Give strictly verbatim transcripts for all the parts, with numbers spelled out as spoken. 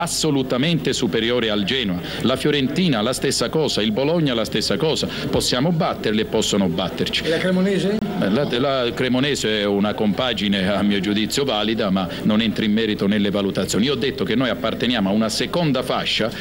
assolutamente superiore al Genoa, la Fiorentina la stessa cosa, il Bologna la stessa cosa, possiamo batterli e possono batterci. E la Cremonese? La, la Cremonese è una compagine a mio giudizio valida, ma non entra in merito nelle valutazioni. Io ho detto che noi apparteniamo a una seconda fascia.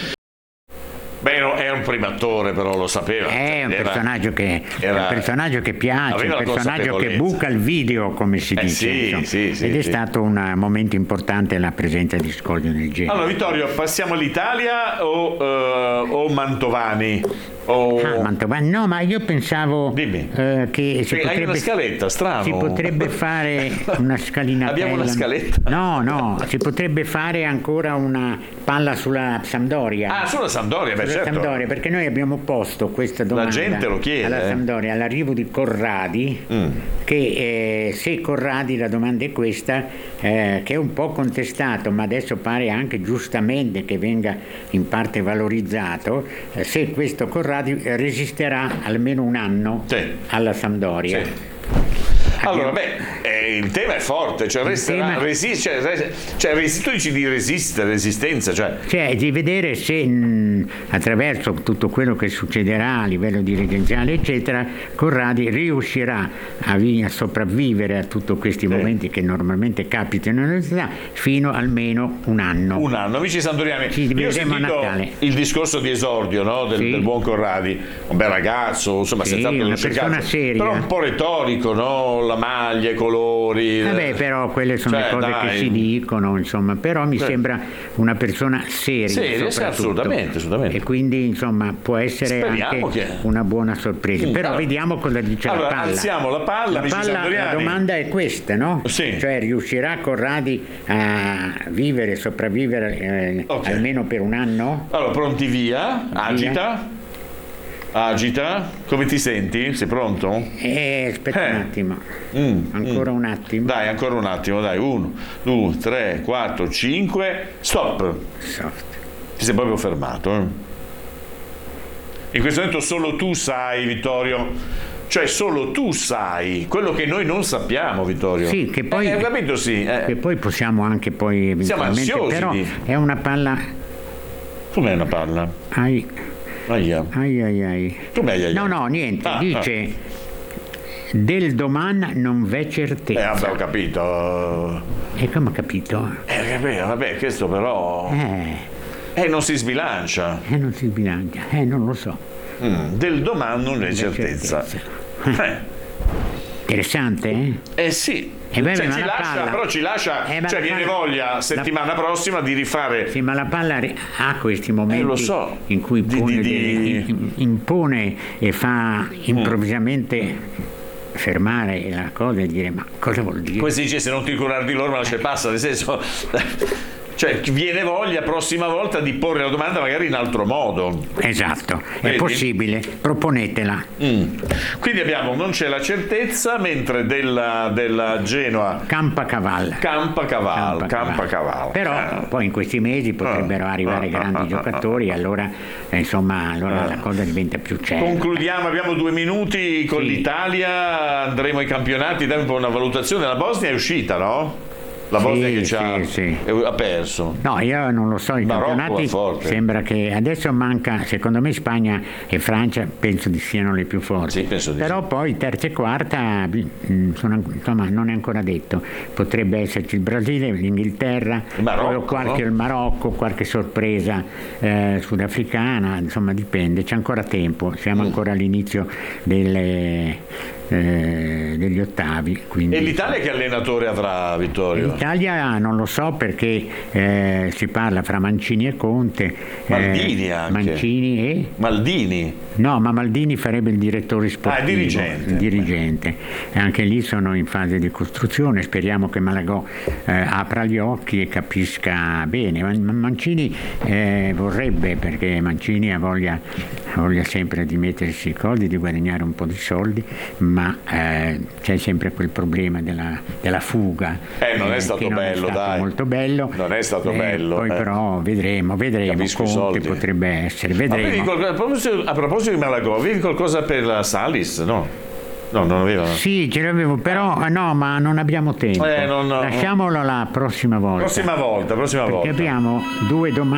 Beh, no, è un primatore, però lo sapeva. È un, era, personaggio, che, era, un personaggio che piace, un personaggio che buca il video, come si eh dice. Sì, sì, sì, ed è sì. stato un momento importante la presenza di Scoglio nel genere. Allora, Vittorio, passiamo all'Italia o, uh, o Mantovani? O... Ah, Mantovani, no, ma io pensavo eh, che si hai potrebbe, una scaletta, strano. si potrebbe fare una scalinatella. Abbiamo una scaletta? No, no, si potrebbe fare ancora una palla sulla Sampdoria. Ah, sulla Sampdoria, beh, sulla certo. Sampdoria, perché noi abbiamo posto questa domanda La gente lo chiede, alla eh. Sampdoria, all'arrivo di Corradi, mm. che eh, se Corradi, la domanda è questa, eh, che è un po' contestato, ma adesso pare anche giustamente che venga in parte valorizzato, eh, se questo Corradi resisterà almeno un anno sì. alla Sampdoria. Sì. Allora, beh, eh, il tema è forte, cioè resterà, tema... resist, cioè, res, cioè resi, tu dici di resistere, resistenza, cioè... cioè di vedere se mh, attraverso tutto quello che succederà a livello dirigenziale eccetera, Corradi riuscirà a, vi, a sopravvivere a tutti questi sì. momenti che normalmente capitano nell'università fino almeno un anno. Un anno, amici sandoriani. Ci io ho sentito a Natale. Il discorso di esordio, no, del, sì. del buon Corradi, un bel ragazzo, insomma, sì, senza una persona seria, però un po' retorico, no? La maglia, i colori. Vabbè, però quelle sono cioè, le cose dai. che si dicono, insomma, però mi sì. sembra una persona seria. Seria, sì, assolutamente, assolutamente. E quindi, insomma, può essere Speriamo anche che... una buona sorpresa. Mm, però allora, vediamo cosa dice allora, la palla. Alziamo la palla, la, palla la domanda è questa, no? Sì. Cioè, riuscirà Corradi a vivere, sopravvivere eh, okay. almeno per un anno? Allora, pronti via, agita. Via. Agita, come ti senti? Sei pronto? Eh, aspetta eh. un attimo, mm, ancora mm. un attimo. Dai, ancora un attimo, dai, uno, due, tre, quattro, cinque, stop. Soft. Ti sei proprio fermato, eh? In questo momento solo tu sai, Vittorio, cioè solo tu sai quello che noi non sappiamo, Vittorio. Sì, che poi, eh, capito, sì, eh. che poi possiamo anche poi siamo ansiosi, però di... è una palla. Com'è una palla? Ai. Aia. Ai ai ai. Com'è aia? No, no, niente, ah, dice ah. del domani non v'è certezza. Eh, vabbè, ho capito. E come ho capito? Eh, vabbè, vabbè, questo però... Eh. Eh, non si sbilancia. Eh, non si sbilancia. Eh, non lo so. Mm, del domani non c'è certezza. certezza. Eh. Interessante, eh? Eh sì. Eh beh, cioè, ma ci la lascia, palla... però ci lascia, eh, cioè viene palla... voglia settimana la... prossima di rifare. Sì, ma la palla ha questi momenti eh, lo so. in cui impone, di, di, di... impone e fa improvvisamente mm. fermare la cosa e dire ma cosa vuol dire? Poi si dice se non ti curare di loro ma lascia passa, nel senso... Cioè viene voglia prossima volta di porre la domanda magari in altro modo. Esatto, vedi? È possibile, proponetela. Mm. Quindi abbiamo non c'è la certezza, mentre della, della Genoa Campacaval. Campacaval, Campacaval. Però eh. poi in questi mesi potrebbero ah, arriare ah, grandi ah, giocatori, ah, allora eh, insomma allora ah. la cosa diventa più certa. Concludiamo, abbiamo due minuti con sì. l'Italia, andremo ai campionati, dai un po' una valutazione. La Bosnia è uscita, no? La Bosnia sì, che ci ha, sì, sì. ha perso. No, io non lo so, i Marocco campionati forte. Sembra che adesso manca, secondo me Spagna e Francia penso di siano le più forti. Sì, penso di Però sì. poi terza e quarta sono, insomma non è ancora detto. Potrebbe esserci il Brasile, l'Inghilterra, il Marocco, poi qualche no? il Marocco, qualche sorpresa eh, sudafricana, insomma dipende, c'è ancora tempo, siamo mm. ancora all'inizio delle Eh, degli ottavi. Quindi... E l'Italia che allenatore avrà, Vittorio? L'Italia non lo so perché eh, si parla fra Mancini e Conte. Maldini eh, anche. Mancini e? Maldini. No, ma Maldini farebbe il direttore sportivo. Ah, il dirigente. Il dirigente. E anche lì sono in fase di costruzione, speriamo che Malagò eh, apra gli occhi e capisca bene. Mancini eh, vorrebbe, perché Mancini ha voglia, ha voglia sempre di mettersi i soldi, di guadagnare un po' di soldi, ma ma eh, c'è sempre quel problema della, della fuga. Eh, non è eh, stato non bello, è stato dai. molto bello. Non è stato eh, bello. Poi eh. però vedremo, vedremo. Capisco Conte potrebbe essere, vedremo. Ma a, proposito, a proposito di Malagò, avevi qualcosa per la Salis? No. No, non aveva. Sì, ce l'avevo, però no, ma non abbiamo tempo. Eh, non, no, Lasciamolo la prossima volta. Prossima volta, prossima perché volta. abbiamo due domande.